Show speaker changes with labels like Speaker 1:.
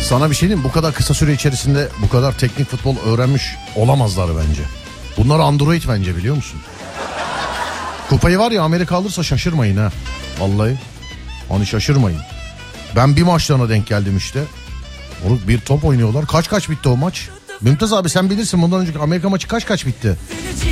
Speaker 1: Sana bir şey diyeyim mi? Bu kadar kısa süre içerisinde bu kadar teknik futbol öğrenmiş olamazlar bence. Bunlar android bence, biliyor musun? Kupayı var ya, Amerika alırsa şaşırmayın ha. Vallahi. Hani şaşırmayın. Ben bir maçlarına denk geldim işte. Moruk bir top oynuyorlar. Kaç bitti o maç? Mümtaz abi sen bilirsin, bundan önceki Amerika maçı kaç bitti?